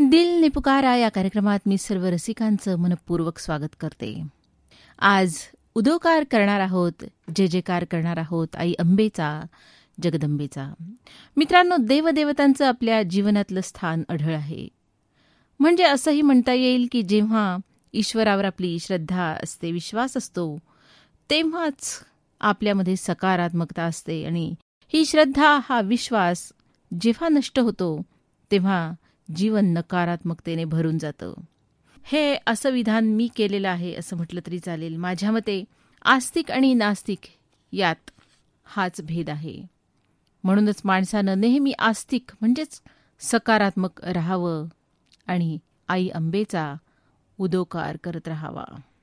दिल ने पुकारा या कार्यक्रमात मी सर्व रसिकांचं मनपूर्वक स्वागत करते. आज उदोकार करणार आहोत, जे जेकार करणार आहोत आई अंबेचा, जगदंबेचा. मित्रांनो, देवदेवतांचं आपल्या जीवनातलं स्थान अढळ आहे. म्हणजे असंही म्हणता येईल की जेव्हा ईश्वरावर आपली श्रद्धा असते, विश्वास असतो, तेव्हाच आपल्यामध्ये सकारात्मकता असते. आणि ही श्रद्धा, हा विश्वास जेव्हा नष्ट होतो तेव्हा जीवन नकारात्मकतेने भरून जातं. हे असं विधान मी केलेलं आहे असं म्हटलं तरी चालेल. माझ्या मते आस्तिक आणि नास्तिक यात हाच भेद आहे. म्हणूनच माणसानं नेहमी आस्तिक म्हणजेच सकारात्मक राहावं आणि आई अंबेचा उदोकार करत राहावा.